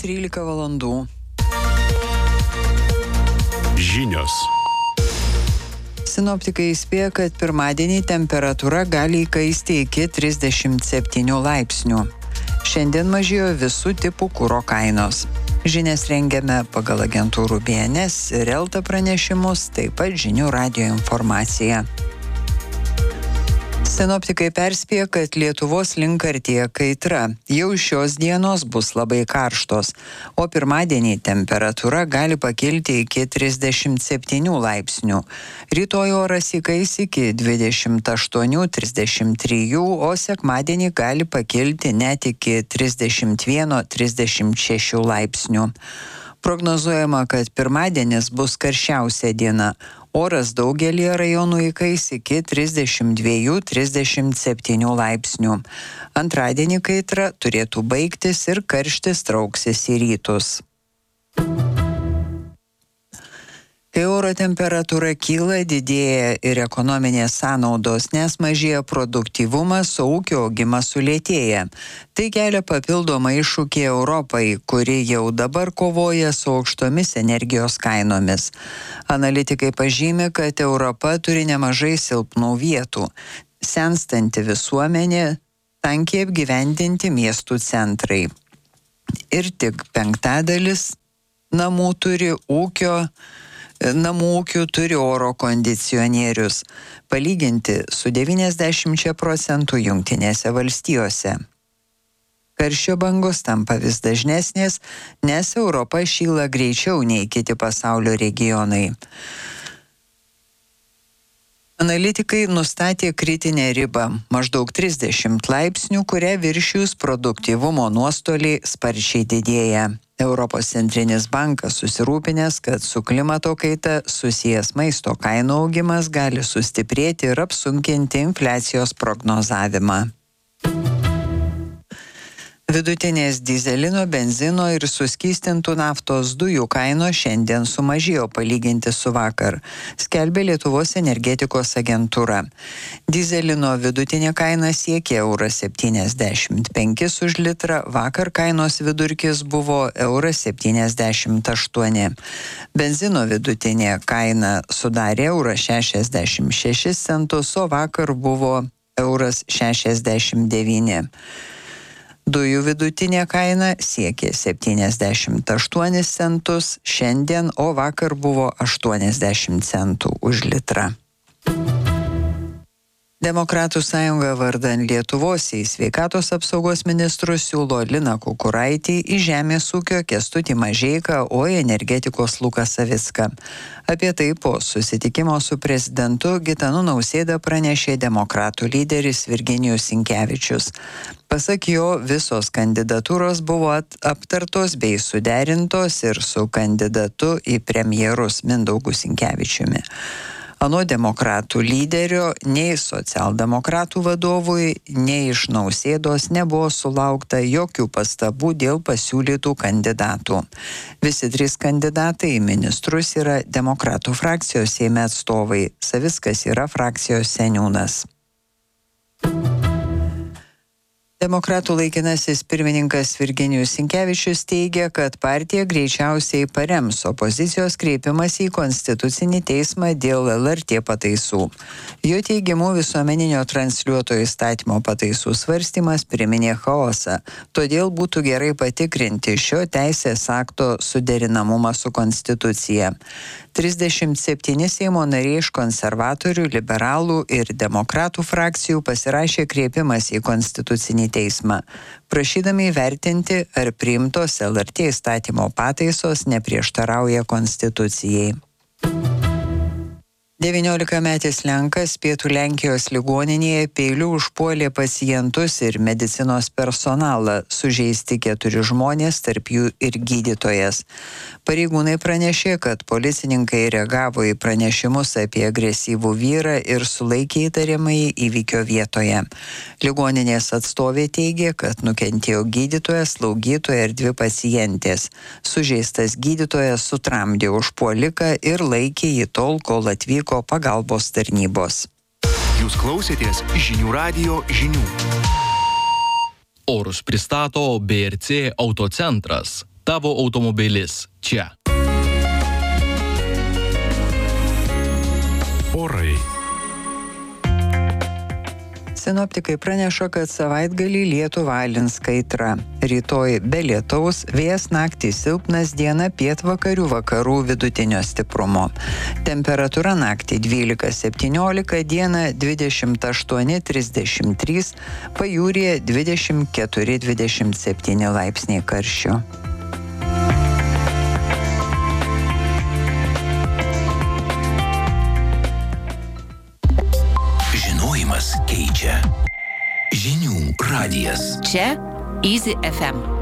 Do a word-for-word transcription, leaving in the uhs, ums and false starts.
trylika valandų. Žinios. Sinoptikai įspėja, kad pirmadienį temperatūra gali įkaisti iki trisdešimt septynių laipsnių. Šiandien mažėjo visų tipų kuro kainos. Žinias rengiame pagal agentūrų B N S ir Elta pranešimus, taip pat žinių radijo informaciją. Sinoptikai perspėja, kad Lietuvos link artėja kaitra. Jau šios dienos bus labai karštos, o pirmadienį temperatūra gali pakilti iki trisdešimt septynių laipsnių. Rytoj oras įkais iki dvidešimt aštuonių trisdešimt trijų, o sekmadienį gali pakilti net iki trisdešimt vieno trisdešimt šešių laipsnių. Prognozuojama, kad pirmadienis bus karščiausia diena. Oras daugelį rajonų įkais iki trisdešimt dviejų trisdešimt septynių laipsnių. Antradienį kaitra turėtų baigtis ir karštis trauksis į rytus. Kai oro temperatūra kyla, didėja ir ekonominės sąnaudos, nes mažėja produktyvumas, o ūkio augimas sulėtėja. Tai kelia papildomą iššūkį Europai, kuri jau dabar kovoja su aukštomis energijos kainomis. Analitikai pažymi, kad Europa turi nemažai silpnų vietų. Senstanti visuomenė, tankiai apgyvendinti miestų centrai. Ir tik penktadalis namų turi ūkio Namų ūkių turi oro kondicionierius, palyginti su devyniasdešimt procentų Jungtinėse valstijose. Karščio bangos tampa vis dažnesnės, nes Europa šyla greičiau nei kiti pasaulio regionai. Analitikai nustatė kritinę ribą maždaug trisdešimt laipsnių, kuria viršijus produktyvumo nuostoliai sparčiai didėja. Europos centrinis bankas susirūpinęs, kad su klimato kaita susijęs maisto kainų augimas gali sustiprėti ir apsunkinti infliacijos prognozavimą. Vidutinės dyzelino, benzino ir suskystintų naftos dujų kainos šiandien sumažėjo palyginti su vakar, skelbė Lietuvos energetikos agentūra. Dyzelino vidutinė kaina siekė euras septyniasdešimt penkis už litrą, vakar kainos vidurkis buvo euras septyniasdešimt aštuoni. Benzino vidutinė kaina sudarė euras šešiasdešimt šešis centus, o vakar buvo euras šešiasdešimt devyni. Dujų vidutinė kaina siekė septyniasdešimt aštuonis centus šiandien, o vakar buvo aštuoniasdešimt centų už litrą. Demokratų sąjunga vardan Lietuvos į sveikatos apsaugos ministrus siūlo Liną Kukuraitį, į žemės ūkio Kęstutį Mažeiką, o į energetikos Luką Savicką. Apie tai po susitikimo su prezidentu Gitanu Nausėda pranešė demokratų lyderis Virginijus Sinkevičius. Pasak jo, visos kandidatūros buvo aptartos bei suderintos ir su kandidatu į premjerus Mindaugu Sinkevičiumi. Anot demokratų lyderio, nei socialdemokratų vadovui, nei iš Nausėdos nebuvo sulaukta jokių pastabų dėl pasiūlytų kandidatų. Visi trys kandidatai į ministrus yra demokratų frakcijos Seime atstovai, Savickas yra frakcijos seniūnas. Demokratų laikinasis pirmininkas Virginijus Sinkevičius teigia, kad partija greičiausiai parems opozicijos kreipimąsi į Konstitucinį teismą dėl L R T pataisų. Jo teigimu visuomeninio transliuotojo įstatymo pataisų svarstymas priminė chaosą, todėl būtų gerai patikrinti šio teisės akto suderinamumą su Konstitucija. trisdešimt septyni Seimo nariai iš konservatorių, liberalų ir demokratų frakcijų pasirašė kreipimąsi į Konstitucinį teismą, prašydami įvertinti, ar priimtos L R T įstatymo pataisos neprieštarauja Konstitucijai. devyniolikametis lenkas pietų Lenkijos ligoninėje peiliu užpuolė pacientus ir medicinos personalą, sužeisti keturi žmonės, tarp jų ir gydytojas. Pareigūnai pranešė, kad policininkai reagavo į pranešimus apie agresyvų vyrą ir sulaikė įtariamąjį įvykio vietoje. Ligoninės atstovė teigė, kad nukentėjo gydytojas, slaugytoja ir dvi pacientės. Sužeistas gydytojas sutramdė užpuoliką ir laikė jį tol, kol atvyko pagalbos tarnybos. Jūs klausėtės žinių radijo žinių. Orus pristato B R C autocentras. tavo automobilis čia. Orai. Sinoptikai praneša, kad savaitgalį lietų valins kaitra. Rytoj be lietaus, vėjas naktį silpnas, diena pietvakarių vakarų vidutinio stiprumo. Temperatūra naktį dvylika septyniolika, diena dvidešimt aštuoni trisdešimt trys, pajūryje dvidešimt keturi dvidešimt septyni laipsniai karščio. Žinojimas keičia. Žinių radijas. Čia Easy F M.